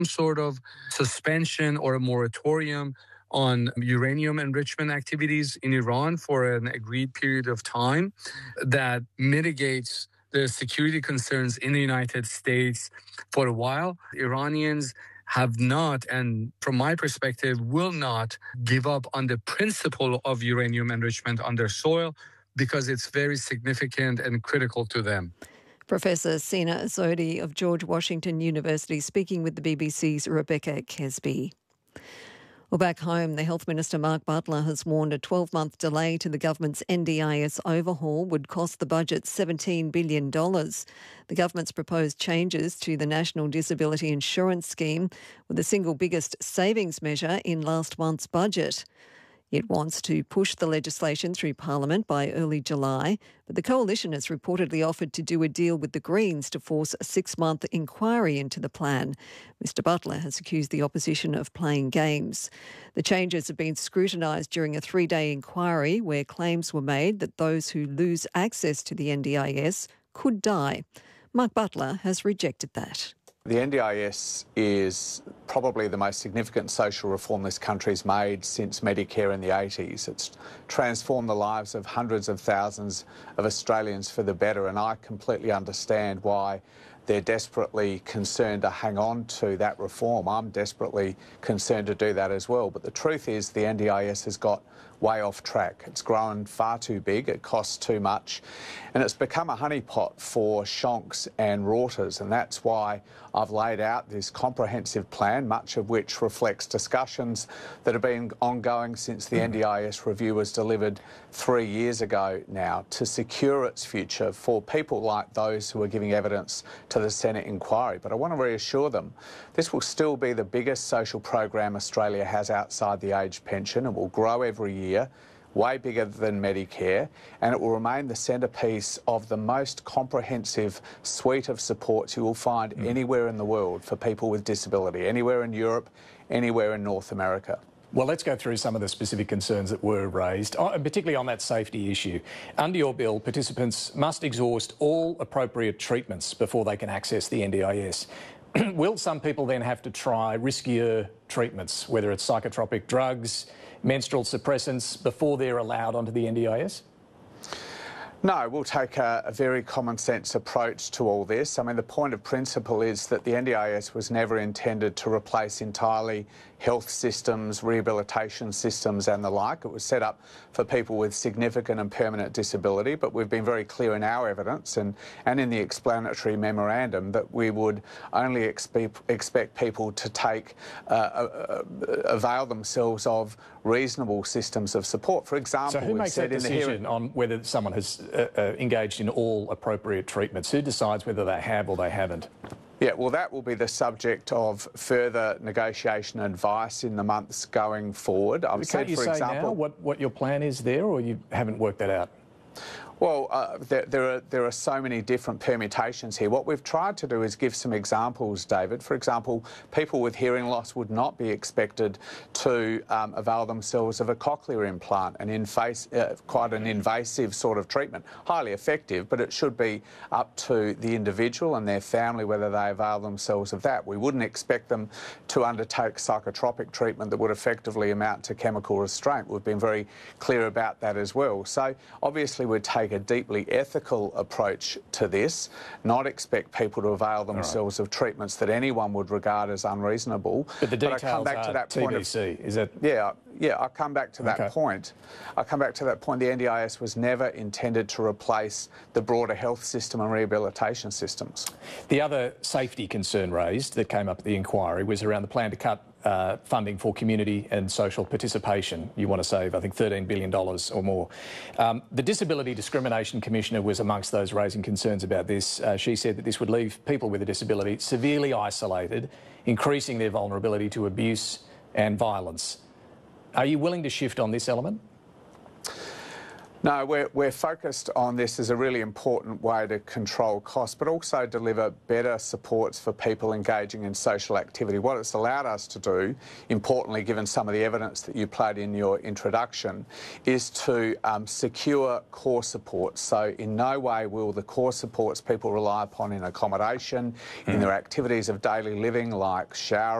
sort of suspension or a moratorium on uranium enrichment activities in Iran for an agreed period of time that mitigates the security concerns in the United States for a while. Iranians have not, and from my perspective, will not give up on the principle of uranium enrichment on their soil because it's very significant and critical to them. Professor Sina Azodi of George Washington University speaking with the BBC's Rebecca Kesby. Well, back home, the Health Minister Mark Butler has warned a 12-month delay to the government's NDIS overhaul would cost the budget $17 billion. The government's proposed changes to the National Disability Insurance Scheme were the single biggest savings measure in last month's budget. It wants to push the legislation through Parliament by early July, but the coalition has reportedly offered to do a deal with the Greens to force a 6-month inquiry into the plan. Mr Butler has accused the opposition of playing games. The changes have been scrutinised during a 3-day inquiry where claims were made that those who lose access to the NDIS could die. Mark Butler has rejected that. The NDIS is probably the most significant social reform this country's made since Medicare in the 80s. It's transformed the lives of hundreds of thousands of Australians for the better, and I completely understand why they're desperately concerned to hang on to that reform. I'm desperately concerned to do that as well. But the truth is the NDIS has got way off track. It's grown far too big, it costs too much, and it's become a honeypot for shonks and rorters, and that's why I've laid out this comprehensive plan, much of which reflects discussions that have been ongoing since the NDIS review was delivered 3 years ago now, to secure its future for people like those who are giving evidence to the Senate inquiry. But I want to reassure them this will still be the biggest social program Australia has outside the age pension. It will grow every year, way bigger than Medicare, and it will remain the centrepiece of the most comprehensive suite of supports you will find anywhere in the world for people with disability, anywhere in Europe, anywhere in North America. Well, let's go through some of the specific concerns that were raised, particularly on that safety issue. Under your bill, participants must exhaust all appropriate treatments before they can access the NDIS. Will some people then have to try riskier treatments, whether it's psychotropic drugs, menstrual suppressants, before they're allowed onto the NDIS? No, we'll take a very common sense approach to all this. I mean, the point of principle is that the NDIS was never intended to replace entirely health systems, rehabilitation systems and the like. It was set up for people with significant and permanent disability, but we've been very clear in our evidence and in the explanatory memorandum that we would only expect people to take, avail themselves of reasonable systems of support. For example, so who makes that decision on whether someone has engaged in all appropriate treatments? Who decides whether they have or they haven't? Yeah, well, that will be the subject of further negotiation and advice in the months going forward. Can't you say now what your plan is there, or you haven't worked that out? Well, there are so many different permutations here. What we've tried to do is give some examples, David. For example, people with hearing loss would not be expected to avail themselves of a cochlear implant, quite an invasive sort of treatment. Highly effective, but it should be up to the individual and their family whether they avail themselves of that. We wouldn't expect them to undertake psychotropic treatment that would effectively amount to chemical restraint. We've been very clear about that as well. So obviously we'd take a deeply ethical approach to this, not expect people to avail themselves of treatments that anyone would regard as unreasonable. But the details are TBC, is it? Yeah, I'll come back to that point. I'll come back to that point. The NDIS was never intended to replace the broader health system and rehabilitation systems. The other safety concern raised that came up at the inquiry was around the plan to cut funding for community and social participation. You want to save, I think, $13 billion or more. The Disability Discrimination Commissioner was amongst those raising concerns about this. She said that this would leave people with a disability severely isolated, increasing their vulnerability to abuse and violence. Are you willing to shift on this element? No, we're focused on this as a really important way to control costs, but also deliver better supports for people engaging in social activity. What it's allowed us to do, importantly, given some of the evidence that you played in your introduction, is to secure core supports. So in no way will the core supports people rely upon in accommodation, in their activities of daily living like showering,